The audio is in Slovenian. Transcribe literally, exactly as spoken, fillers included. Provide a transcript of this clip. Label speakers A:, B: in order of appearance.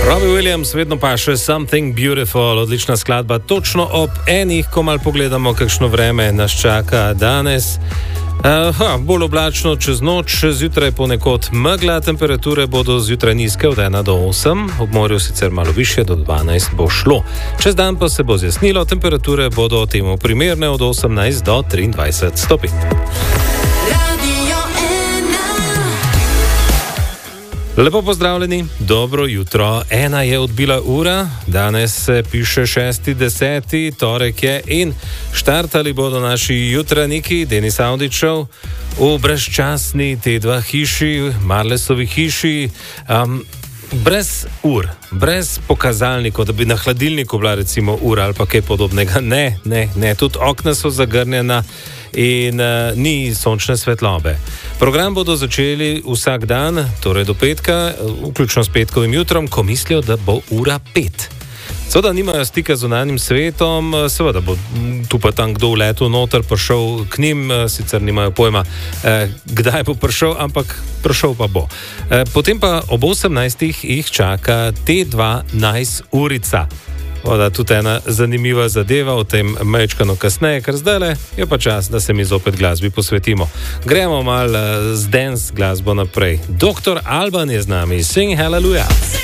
A: Robbie Williams, vedno pa še Something Beautiful, odlična skladba. Točno ob enih, ko mal pogledamo, kakšno vreme nas čaka danes. Uh, ha, bolj oblačno čez noč, zjutraj ponekod megla, temperature bodo zjutraj nizke od ena do osem, ob morju sicer malo više, do dvanajst bo šlo. Čez dan pa se bo zjasnilo, temperature bodo temu primerne od osemnajst do triindvajset stopinj. Lepo pozdravljeni, dobro jutro. Ena je odbila ura, danes se piše šesti deseti, torek je in štartali bodo naši jutraniki, Denis Avdićev, v brezčasni T dva hiši, Marlesovi hiši, um, brez ur, brez pokazalnikov, da bi na hladilniku bila recimo ura ali pa kaj podobnega. Ne, ne, ne, tudi okna so zagrnjena in uh, ni sončne svetlobe. Program bodo začeli vsak dan, torej do petka, vključno s petkovim jutrom, ko mislijo, da bo ura pet. Seveda nimajo stika z zunanjim svetom, seveda bo tu pa tam kdo v letu noter prišel k njim, sicer nimajo pojma, eh, kdaj bo prišel, ampak prišel pa bo. Eh, potem pa ob osemnajstih jih čaka T dva Nice urica. Voda, tudi ena zanimiva zadeva, o tem mečkano kasneje, ker zdajle je pa čas, da se mi zopet glasbi posvetimo. Gremo malo z dance glasbo naprej. doktor Alban je z nami, Sing Hallelujah.